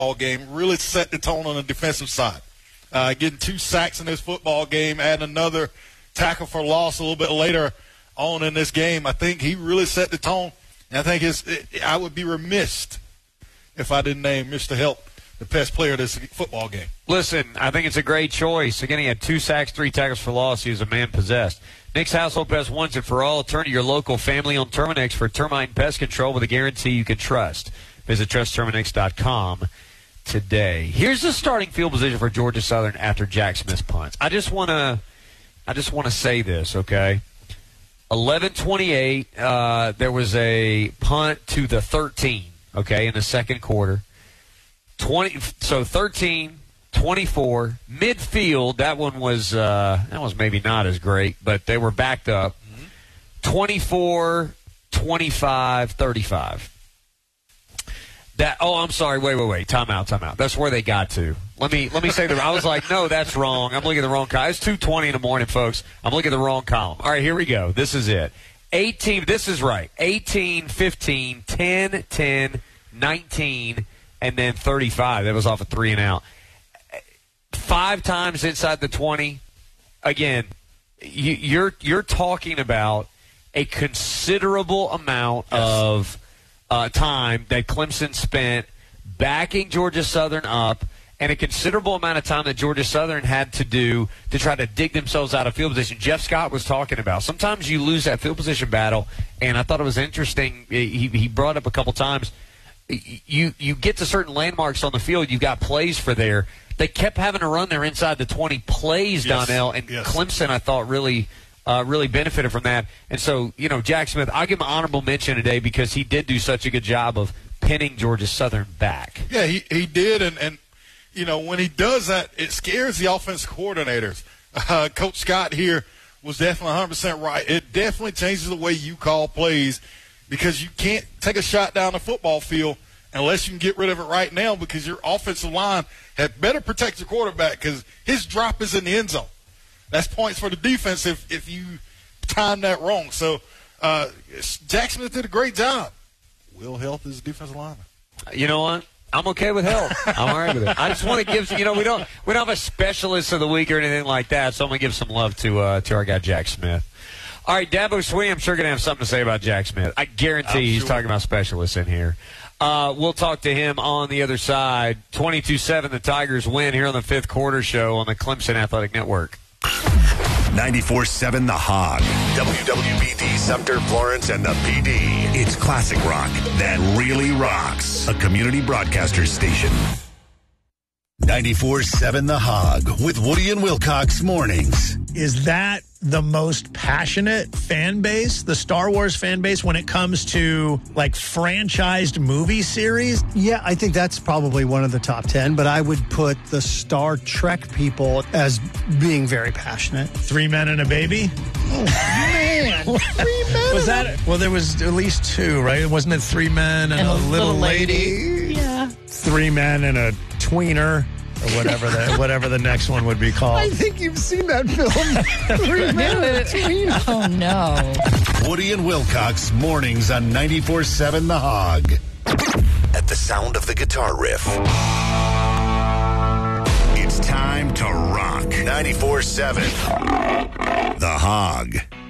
football game, really set the tone on the defensive side. Getting 2 sacks in this football game, adding another tackle for loss a little bit later on in this game. I think he really set the tone. And I think I would be remiss if I didn't name Mr. Help the best player of this football game. Listen, I think it's a great choice. Again, he had 2 sacks, 3 tackles for loss. He was a man possessed. Nick's Household Pest once and for all. Turn to your local family-owned Terminix for termite and pest control with a guarantee you can trust. Visit trustterminix.com today. Here's the starting field position for Georgia Southern after Jack Smith punts. I just want to say this, okay? 11:28. There was a punt to the 13. Okay, in the second quarter. 13, 24, midfield. That one was maybe not as great, but they were backed up. 24, 25, 35. I'm sorry. Wait. Time out. That's where they got to. Let me say that. I was like, no, that's wrong. I'm looking at the wrong column. It's 2:20 in the morning, folks. I'm looking at the wrong column. All right, here we go. This is it. 18, this is right. 18, 15, 10, 10, 19, and then 35. That was off a 3 and out. 5 times inside the 20. Again, you're talking about a considerable amount of time that Clemson spent backing Georgia Southern up, and a considerable amount of time that Georgia Southern had to do to try to dig themselves out of field position. Jeff Scott was talking about sometimes you lose that field position battle, and I thought it was interesting. He brought up a couple times. You get to certain landmarks on the field, you've got plays for there. They kept having to run there inside the 20 plays, Donnell, and Clemson, I thought, really benefited from that. And so, Jack Smith, I'll give him an honorable mention today because he did do such a good job of pinning Georgia Southern back. Yeah, he did, and when he does that, it scares the offense coordinators. Coach Scott here was definitely 100% right. It definitely changes the way you call plays because you can't take a shot down the football field unless you can get rid of it right now because your offensive line had better protect your quarterback because his drop is in the end zone. That's points for the defense if you time that wrong. So Jack Smith did a great job. Will Health is defensive lineman. You know what? I'm okay with help. I'm all right with it. I just want to give, we don't have a specialist of the week or anything like that, so I'm going to give some love to our guy Jack Smith. All right, Dabo Swinney, I'm sure going to have something to say about Jack Smith. I guarantee he's talking about specialists in here. We'll talk to him on the other side. 22-7, the Tigers win here on the fifth quarter show on the Clemson Athletic Network. 94.7 The Hog. WWBD, Sumter, Florence, and the PD. It's classic rock that really rocks. A community broadcaster station. 94.7 The Hog with Woody and Wilcox mornings. Is that the most passionate fan base, the Star Wars fan base, when it comes to like franchised movie series? Yeah, I think that's probably one of the top 10, but I would put the Star Trek people as being very passionate. 3 Men and a Baby? Oh, man. 3 men. Was that? Well, there was at least 2, right? Wasn't it 3 men and a little lady? Yeah. 3 men and a tweener. Or whatever the next one would be called. I think you've seen that film. 3 Men and a Tweener. Oh, no. Woody and Wilcox mornings on 94.7 The Hog. At the sound of the guitar riff, it's time to rock. 94.7 The Hog.